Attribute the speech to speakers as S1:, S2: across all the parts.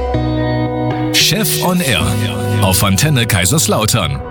S1: Chef on Air auf Antenne Kaiserslautern.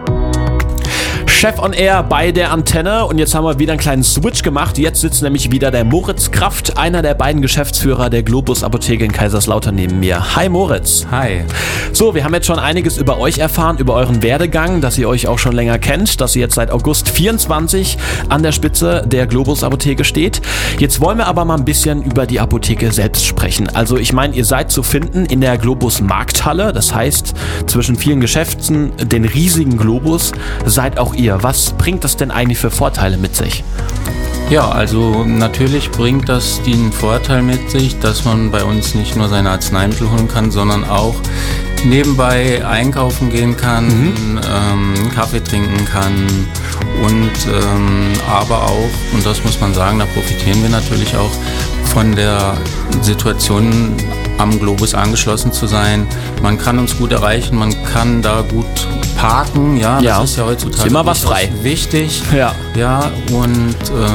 S2: Chef on Air bei der Antenne und jetzt haben wir wieder einen kleinen Switch gemacht. Jetzt sitzt nämlich wieder der Moritz Kraft, einer der beiden Geschäftsführer der Globus Apotheke in Kaiserslautern neben mir. Hi Moritz.
S3: Hi.
S2: So, wir haben jetzt schon einiges über euch erfahren, über euren Werdegang, dass ihr euch auch schon länger kennt, dass ihr jetzt seit August 24 an der Spitze der Globus Apotheke steht. Jetzt wollen wir aber mal ein bisschen über die Apotheke selbst sprechen. Also ich meine, ihr seid zu finden in der Globus Markthalle, das heißt zwischen vielen Geschäften, den riesigen Globus, seid auch ihr. Was bringt das denn eigentlich für Vorteile mit sich?
S3: Ja, also natürlich bringt das den Vorteil mit sich, dass man bei uns nicht nur seine Arzneimittel holen kann, sondern auch nebenbei einkaufen gehen kann, Kaffee trinken kann und aber auch, und das muss man sagen, da profitieren wir natürlich auch von der Situation, am Globus angeschlossen zu sein. Man kann uns gut erreichen, man kann da gut parken, das ist ja heutzutage
S2: immer was frei.
S3: Wichtig.
S2: Ja,
S3: und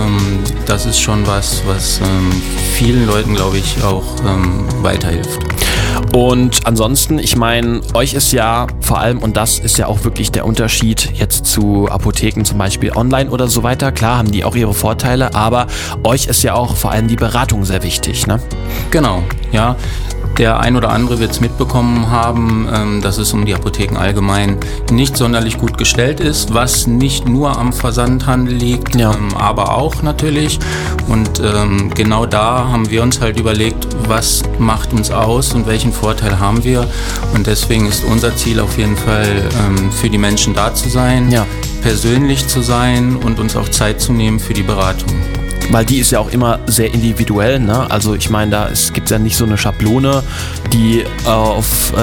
S3: das ist schon was vielen Leuten, glaube ich, auch weiterhilft.
S2: Und ansonsten, ich meine, euch ist ja vor allem, und das ist ja auch wirklich der Unterschied jetzt zu Apotheken zum Beispiel online oder so weiter, klar haben die auch ihre Vorteile, aber euch ist ja auch vor allem die Beratung sehr wichtig, ne?
S3: Genau, ja. Der ein oder andere wird es mitbekommen haben, dass es um die Apotheken allgemein nicht sonderlich gut gestellt ist, was nicht nur am Versandhandel liegt, aber auch natürlich. Und genau da haben wir uns halt überlegt, was macht uns aus und welchen Vorteil haben wir. Und deswegen ist unser Ziel auf jeden Fall, für die Menschen da zu sein, persönlich zu sein und uns auch Zeit zu nehmen für die Beratung.
S2: Weil die ist ja auch immer sehr individuell, ne? Also ich meine, da gibt es ja nicht so eine Schablone, die auf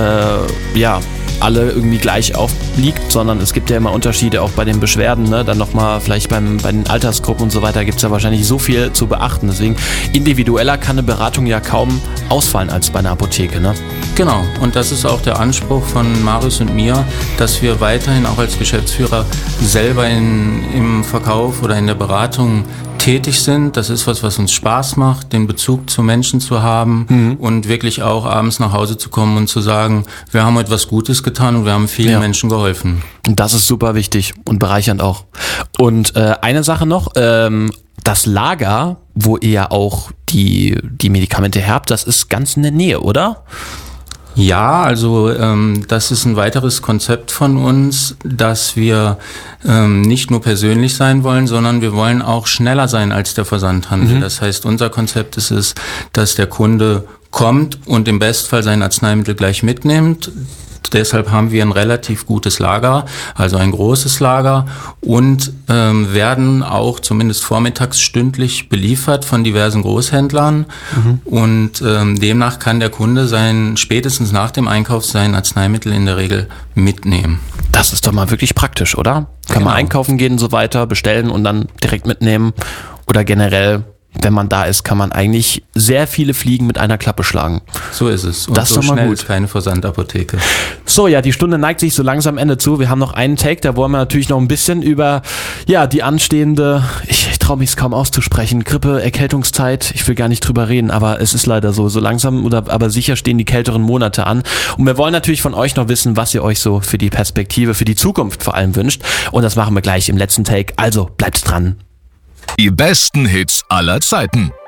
S2: alle irgendwie gleich aufliegt, sondern es gibt ja immer Unterschiede auch bei den Beschwerden, ne? Dann nochmal vielleicht bei den Altersgruppen und so weiter gibt es ja wahrscheinlich so viel zu beachten. Deswegen individueller kann eine Beratung ja kaum ausfallen als bei einer Apotheke, ne?
S3: Genau, und das ist auch der Anspruch von Marius und mir, dass wir weiterhin auch als Geschäftsführer selber im Verkauf oder in der Beratung tätig sind. Das ist was uns Spaß macht, den Bezug zu Menschen zu haben und wirklich auch abends nach Hause zu kommen und zu sagen, wir haben heute was Gutes getan und wir haben vielen Menschen geholfen.
S2: Und das ist super wichtig und bereichernd auch. Und eine Sache noch, das Lager, wo ihr ja auch die Medikamente habt, das ist ganz in der Nähe, oder?
S3: Ja, also das ist ein weiteres Konzept von uns, dass wir nicht nur persönlich sein wollen, sondern wir wollen auch schneller sein als der Versandhandel. Das heißt, unser Konzept ist es, dass der Kunde kommt und im Bestfall sein Arzneimittel gleich mitnimmt. Deshalb haben wir ein relativ gutes Lager, also ein großes Lager und werden auch zumindest vormittags stündlich beliefert von diversen Großhändlern und demnach kann der Kunde spätestens nach dem Einkauf sein Arzneimittel in der Regel mitnehmen.
S2: Das ist doch mal wirklich praktisch, oder? Kann man einkaufen gehen und so weiter, bestellen und dann direkt mitnehmen oder generell, wenn man da ist, kann man eigentlich sehr viele Fliegen mit einer Klappe schlagen.
S3: So ist es. Und
S2: das
S3: so
S2: ist doch mal
S3: schnell
S2: gut.
S3: Ist keine Versandapotheke.
S2: So, ja, die Stunde neigt sich so langsam Ende zu. Wir haben noch einen Take, da wollen wir natürlich noch ein bisschen über die anstehende, ich traue mich es kaum auszusprechen, Grippe, Erkältungszeit, ich will gar nicht drüber reden, aber es ist leider so langsam aber sicher stehen die kälteren Monate an. Und wir wollen natürlich von euch noch wissen, was ihr euch so für die Perspektive, für die Zukunft vor allem wünscht. Und das machen wir gleich im letzten Take. Also bleibt dran.
S1: Die besten Hits aller Zeiten.